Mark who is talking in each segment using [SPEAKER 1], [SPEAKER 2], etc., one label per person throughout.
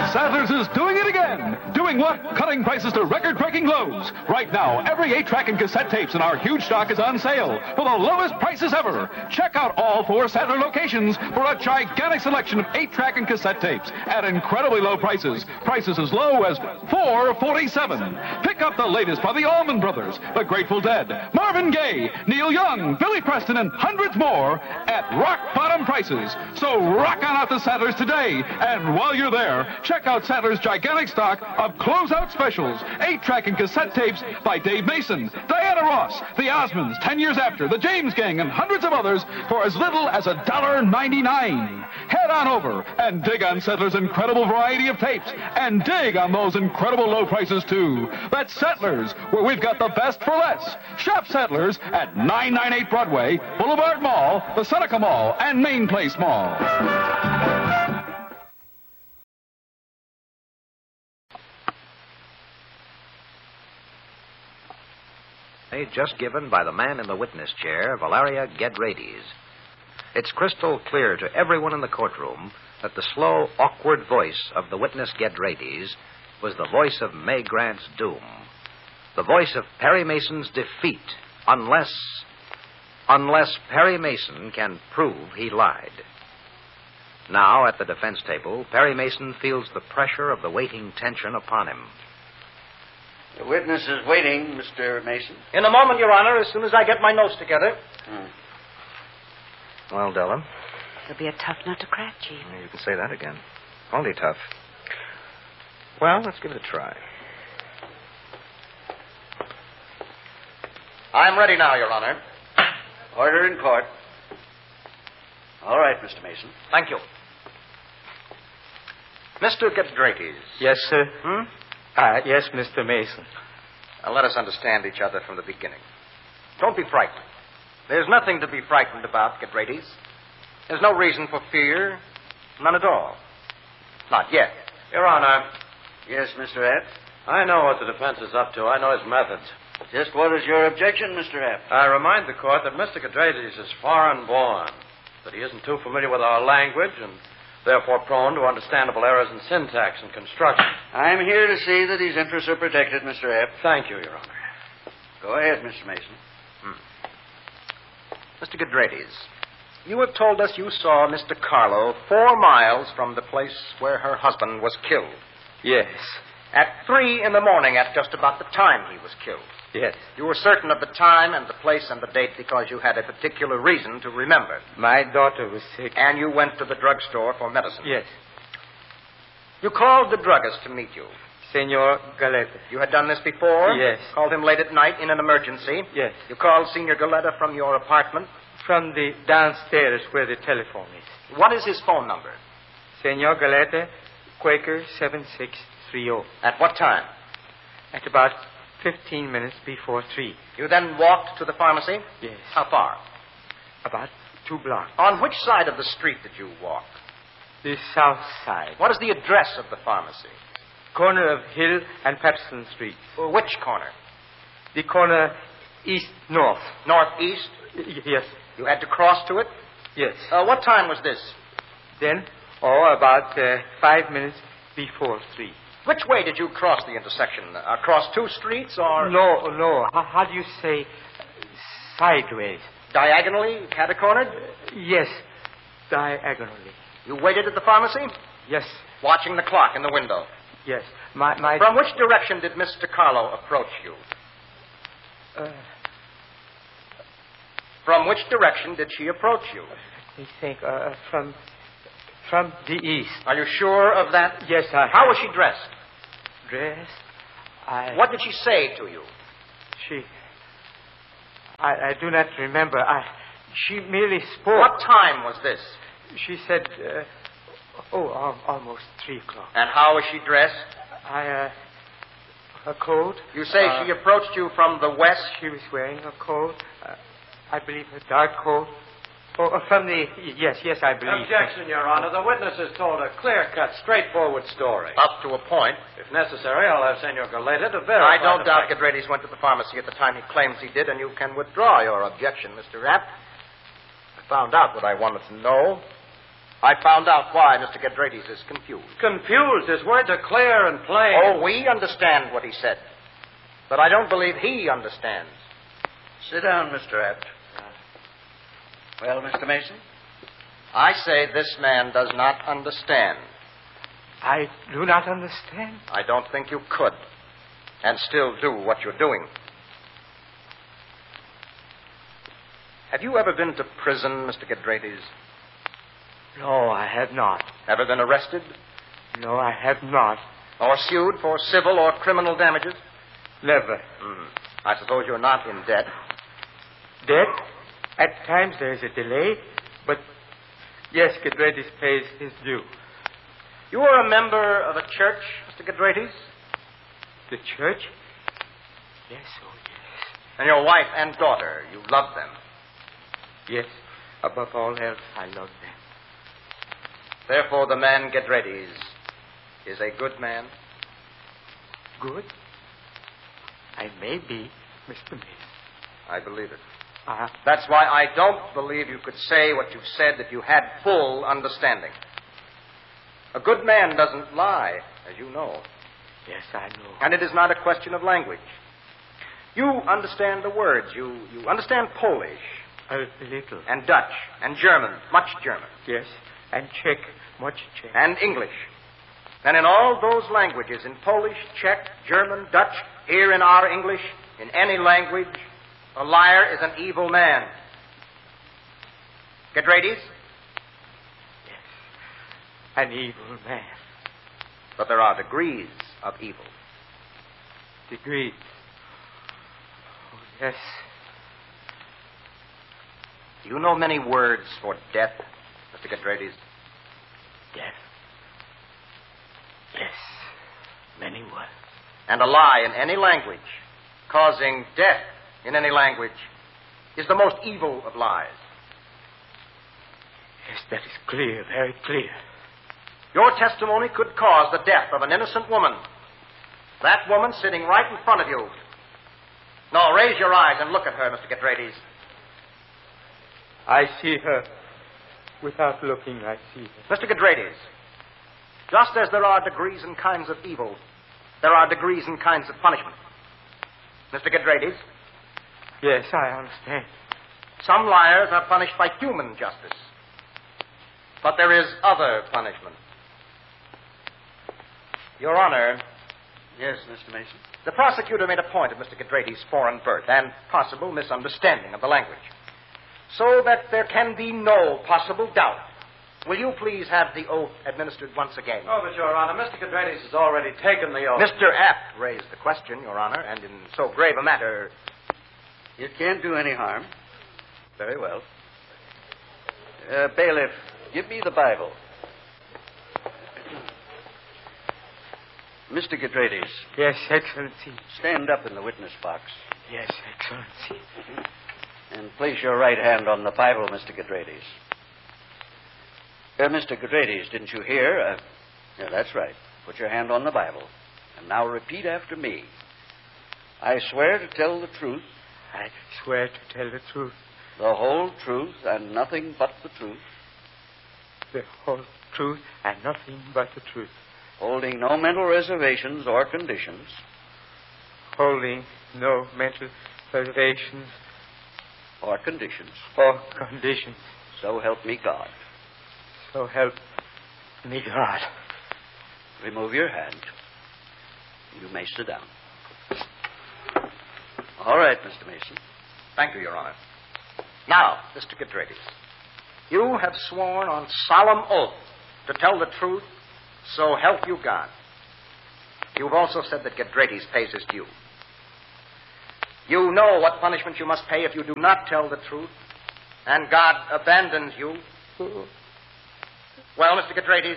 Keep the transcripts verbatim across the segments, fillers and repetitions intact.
[SPEAKER 1] Sadler's is doing it again. Doing what? Cutting prices to record-breaking lows. Right now, every eight-track and cassette tapes in our huge stock is on sale for the lowest prices ever. Check out all four Sadler locations for a gigantic selection of eight-track and cassette tapes at incredibly low prices. Prices as low as four forty-seven. Pick up the latest by the Allman Brothers, the Grateful Dead, Marvin Gaye, Neil Young, Billy Preston, and hundreds more at rock-bottom prices. So rock on out to Sadler's today. And while you're there, check out Sadler's gigantic stock of closeout specials, eight-track and cassette tapes by Dave Mason, Diana Ross, the Osmonds, Ten Years After, the James Gang, and hundreds of others for as little as a dollar ninety-nine. Head on over and dig on Sadler's incredible variety of tapes, and dig on those incredible low prices, too. That's Sadler's, where we've got the best for less. Shop Sadler's at nine ninety-eight Broadway, Boulevard Mall, the Seneca Mall, and Main Place Mall.
[SPEAKER 2] Just given by the man in the witness chair, Valeria Gedrades. It's crystal clear to everyone in the courtroom that the slow, awkward voice of the witness Gedrades was the voice of May Grant's doom, the voice of Perry Mason's defeat, unless, unless Perry Mason can prove he lied. Now, at the defense table, Perry Mason feels the pressure of the waiting tension upon him.
[SPEAKER 3] The witness is waiting, Mister Mason.
[SPEAKER 4] In a moment, Your Honor, as soon as I get my notes together.
[SPEAKER 3] Hmm.
[SPEAKER 2] Well, Della?
[SPEAKER 5] It'll be a tough nut to crack, Chief.
[SPEAKER 2] You can say that again. Only tough. Well, let's give it a try.
[SPEAKER 4] I'm ready now, Your Honor.
[SPEAKER 3] Order in court. All right, Mister Mason.
[SPEAKER 4] Thank you. Mister Gedrades.
[SPEAKER 6] Yes, sir.
[SPEAKER 4] Hmm?
[SPEAKER 6] Ah, yes, Mister Mason.
[SPEAKER 4] Now, let us understand each other from the beginning. Don't be frightened. There's nothing to be frightened about, Gedrades. There's no reason for fear. None at all. Not yet.
[SPEAKER 7] Your Honor.
[SPEAKER 3] Yes, Mister Epp?
[SPEAKER 7] I know what the defense is up to. I know his methods.
[SPEAKER 3] Just what is your objection, Mister Epp?
[SPEAKER 7] I remind the court that Mister Gedrades is foreign born, that he isn't too familiar with our language, and therefore prone to understandable errors in syntax and construction.
[SPEAKER 3] I'm here to see that his interests are protected, Mister Epp.
[SPEAKER 7] Thank you, Your Honor.
[SPEAKER 3] Go ahead, Mister Mason.
[SPEAKER 4] Hmm. Mister Gedrades, you have told us you saw Mister Carlo four miles from the place where her husband was killed.
[SPEAKER 6] Yes.
[SPEAKER 4] At three in the morning, at just about the time he was killed.
[SPEAKER 6] Yes.
[SPEAKER 4] You were certain of the time and the place and the date because you had a particular reason to remember.
[SPEAKER 6] My daughter was sick.
[SPEAKER 4] And you went to the drugstore for medicine.
[SPEAKER 6] Yes.
[SPEAKER 4] You called the druggist to meet you.
[SPEAKER 6] Senor Galetta.
[SPEAKER 4] You had done this before?
[SPEAKER 6] Yes.
[SPEAKER 4] Called him late at night in an emergency?
[SPEAKER 6] Yes.
[SPEAKER 4] You called Senor Galetta from your apartment?
[SPEAKER 6] From the downstairs where the telephone is.
[SPEAKER 4] What is his phone number?
[SPEAKER 6] Senor Galetta, Quaker seven six three zero.
[SPEAKER 4] At what time?
[SPEAKER 6] At about fifteen minutes before three.
[SPEAKER 4] You then walked to the pharmacy?
[SPEAKER 6] Yes.
[SPEAKER 4] How far?
[SPEAKER 6] About two blocks.
[SPEAKER 4] On which side of the street did you walk?
[SPEAKER 6] The south side.
[SPEAKER 4] What is the address of the pharmacy?
[SPEAKER 6] Corner of Hill and Patterson Street.
[SPEAKER 4] Well, which corner?
[SPEAKER 6] The corner east-north.
[SPEAKER 4] Northeast?
[SPEAKER 6] Y- yes.
[SPEAKER 4] You had to cross to it?
[SPEAKER 6] Yes.
[SPEAKER 4] Uh, what time was this?
[SPEAKER 6] Then, oh, about uh, five minutes before three.
[SPEAKER 4] Which way did you cross the intersection? Across two streets or...
[SPEAKER 6] No, no. How, how do you say sideways?
[SPEAKER 4] Diagonally? Catacornered?
[SPEAKER 6] Uh, yes, diagonally.
[SPEAKER 4] You waited at the pharmacy?
[SPEAKER 6] Yes.
[SPEAKER 4] Watching the clock in the window?
[SPEAKER 6] Yes. My... my...
[SPEAKER 4] From which direction did Mister Carlo approach you?
[SPEAKER 6] Uh,
[SPEAKER 4] From which direction did she approach you?
[SPEAKER 6] Let me think. Uh, from... From the east.
[SPEAKER 4] Are you sure of that?
[SPEAKER 6] Yes, I...
[SPEAKER 4] How was she dressed?
[SPEAKER 6] Dressed? I...
[SPEAKER 4] What did she say to you?
[SPEAKER 6] She... I, I do not remember. I... She merely spoke.
[SPEAKER 4] What time was this?
[SPEAKER 6] She said... Uh, oh, al- almost three o'clock.
[SPEAKER 4] And how was she dressed?
[SPEAKER 6] I, uh... A coat.
[SPEAKER 4] You say
[SPEAKER 6] uh,
[SPEAKER 4] she approached you from the west?
[SPEAKER 6] She was wearing a coat. Uh, I believe a dark coat. Oh, uh, from the... Yes, yes, I believe.
[SPEAKER 7] Objection, Your Honor. The witness has told a clear-cut, straightforward story.
[SPEAKER 4] Up to a point.
[SPEAKER 7] If necessary, I'll have Senor Galetta to verify.
[SPEAKER 4] I don't
[SPEAKER 7] the
[SPEAKER 4] doubt
[SPEAKER 7] fact.
[SPEAKER 4] Gedrades went to the pharmacy at the time he claims he did, and you can withdraw your objection, Mister Rapp. I found out what I wanted to know. I found out why Mister Gedrades is confused.
[SPEAKER 7] Confused. His words are clear and plain.
[SPEAKER 4] Oh, we understand what he said. But I don't believe he understands.
[SPEAKER 3] Sit down, Mister Abt. Well, Mister Mason?
[SPEAKER 4] I say this man does not understand.
[SPEAKER 6] I do not understand.
[SPEAKER 4] I don't think you could. And still do what you're doing. Have you ever been to prison, Mister Gedrades?
[SPEAKER 6] No, I have not.
[SPEAKER 4] Ever been arrested?
[SPEAKER 6] No, I have not.
[SPEAKER 4] Or sued for civil or criminal damages?
[SPEAKER 6] Never.
[SPEAKER 4] Mm. I suppose you're not in debt.
[SPEAKER 6] Debt? At times there is a delay, but yes, Gedrades pays his due.
[SPEAKER 4] You are a member of a church, Mister Gedrades?
[SPEAKER 6] The church? Yes, oh yes.
[SPEAKER 4] And your wife and daughter, you love them.
[SPEAKER 6] Yes, above all else, I love them.
[SPEAKER 4] Therefore, the man Gedrades is a good man.
[SPEAKER 6] Good? I may be, Mister Mason.
[SPEAKER 4] I believe it.
[SPEAKER 6] Uh,
[SPEAKER 4] That's why I don't believe you could say what you said, that you had full understanding. A good man doesn't lie, as you know.
[SPEAKER 6] yes, I know.
[SPEAKER 4] And it is not a question of language. You understand the words. You, you understand Polish.
[SPEAKER 6] A little.
[SPEAKER 4] And Dutch. And German. Much German.
[SPEAKER 6] Yes, and Czech, much Czech.
[SPEAKER 4] And English. And in all those languages, in Polish, Czech, German, Dutch, here in our English, in any language, a liar is an evil man. Gedrades?
[SPEAKER 6] Yes, an evil man.
[SPEAKER 4] But there are degrees of evil.
[SPEAKER 6] Degrees. Oh, yes.
[SPEAKER 4] Do you know many words for death, Mister Gedrades?
[SPEAKER 6] Death. Yes, many words.
[SPEAKER 4] And a lie in any language, causing death in any language, is the most evil of lies.
[SPEAKER 6] Yes, that is clear, very clear.
[SPEAKER 4] Your testimony could cause the death of an innocent woman. That woman sitting right in front of you. No, raise your eyes and look at her, Mister Gedrades.
[SPEAKER 6] I see her. Without looking, I see her.
[SPEAKER 4] Mister Gedrades, just as there are degrees and kinds of evil, there are degrees and kinds of punishment. Mister Gedrades?
[SPEAKER 6] Yes, I understand.
[SPEAKER 4] Some liars are punished by human justice. But there is other punishment. Your Honor.
[SPEAKER 3] Yes, Mister Mason.
[SPEAKER 4] The prosecutor made a point of Mister Gedrades' foreign birth and possible misunderstanding of the language, so that there can be no possible doubt. Will you please have the oath administered once again?
[SPEAKER 7] Oh, but, Your Honor, Mister Gedrades has already taken the oath.
[SPEAKER 4] Mister Abt raised the question, Your Honor, and in so grave a matter.
[SPEAKER 3] It can't do any harm. Very well. Uh, bailiff, give me the Bible. Mister Gedrades,
[SPEAKER 6] Yes, Excellency.
[SPEAKER 3] stand up in the witness box
[SPEAKER 6] Yes, Excellency.
[SPEAKER 3] and place your right hand on the Bible, Mister Gedrades. Uh, Mister Gedrades, didn't you hear? Uh, yeah, that's right. Put your hand on the Bible. And now repeat after me. I swear to tell the truth,
[SPEAKER 6] I swear to tell the truth,
[SPEAKER 3] the whole truth, and nothing but the truth,
[SPEAKER 6] the whole truth, and nothing but the truth,
[SPEAKER 3] holding no mental reservations or conditions,
[SPEAKER 6] holding no mental reservations
[SPEAKER 3] or conditions.
[SPEAKER 6] or conditions.
[SPEAKER 3] So help me God.
[SPEAKER 6] So help me God.
[SPEAKER 3] Remove your hand. You may sit down. All right, Mister Mason.
[SPEAKER 4] Thank you, Your Honor. Now, Mister Gedrades, you have sworn on solemn oath to tell the truth, so help you God. You've also said that Gedrades pays his due. You know what punishment you must pay if you do not tell the truth, and God abandons you. Well, Mister Gedrades?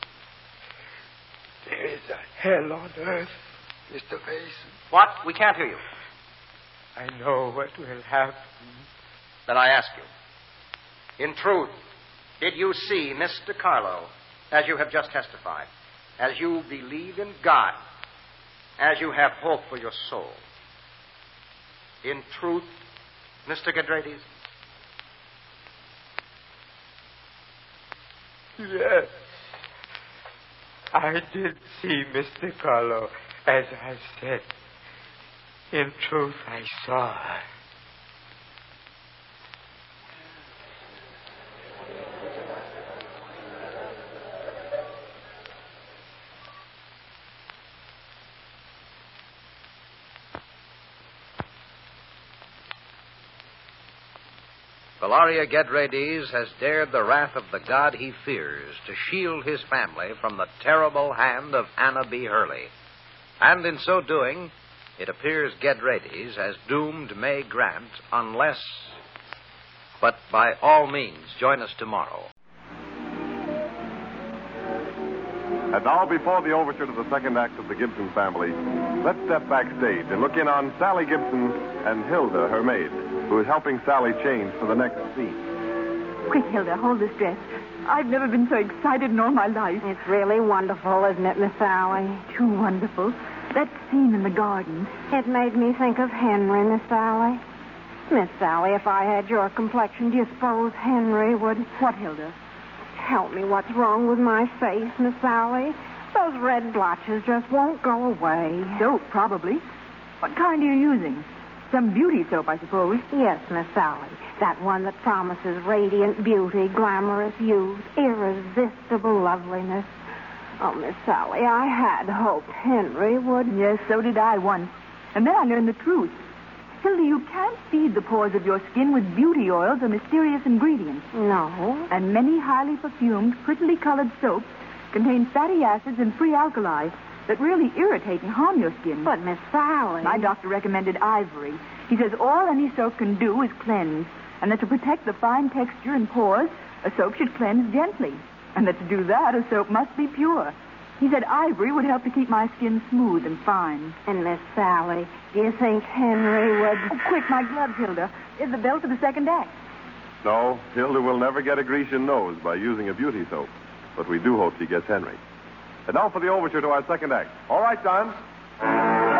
[SPEAKER 6] There is a hell on earth, Mister Mason.
[SPEAKER 4] What? We can't hear you.
[SPEAKER 6] I know what will happen.
[SPEAKER 4] Then I ask you, in truth, did you see Mister Carlo, as you have just testified, as you believe in God, as you have hope for your soul? In truth, Mister Gedrades?
[SPEAKER 6] Yes. I did see Mister Carlo, as I said. In truth, I saw her.
[SPEAKER 2] Valeria Gedrades has dared the wrath of the God he fears to shield his family from the terrible hand of Anna B. Hurley. And in so doing, it appears Gedrades has doomed May Grant unless... But by all means, join us tomorrow.
[SPEAKER 8] And now, before the overture to the second act of the Gibson family, let's step backstage and look in on Sally Gibson and Hilda, her maid, who is helping Sally change for the next scene.
[SPEAKER 9] Quick, Hilda, hold this dress. I've never been so excited in all my life.
[SPEAKER 5] It's really wonderful, isn't it, Miss Sally?
[SPEAKER 9] Too wonderful. That scene in the garden.
[SPEAKER 5] It made me think of Henry, Miss Sally. Miss Sally, if I had your complexion, do you suppose Henry would...
[SPEAKER 9] What, Hilda?
[SPEAKER 5] Tell me what's wrong with my face, Miss Sally. Those red blotches just won't go away.
[SPEAKER 9] Soap, probably. What kind are you using? Some beauty soap, I suppose.
[SPEAKER 5] Yes, Miss Sally. That one that promises radiant beauty, glamorous youth, irresistible loveliness. Oh, Miss Sally, I had hoped Henry would...
[SPEAKER 9] Yes, so did I once. And then I learned the truth. Hilda, you can't feed the pores of your skin with beauty oils or mysterious ingredients.
[SPEAKER 5] No.
[SPEAKER 9] And many highly perfumed, prettily colored soaps contain fatty acids and free alkali that really irritate and harm your skin.
[SPEAKER 5] But, Miss Sally...
[SPEAKER 9] My doctor recommended Ivory. He says all any soap can do is cleanse, and that to protect the fine texture and pores, a soap should cleanse gently, and that to do that, a soap must be pure. He said Ivory would help to keep my skin smooth and fine.
[SPEAKER 5] And, Miss Sally, do you think Henry would...
[SPEAKER 9] Oh, quick, my gloves, Hilda. Is the bell for the second act?
[SPEAKER 8] No, Hilda will never get a Grecian nose by using a beauty soap, but we do hope she gets Henry. And now for the overture to our second act. All right, Don.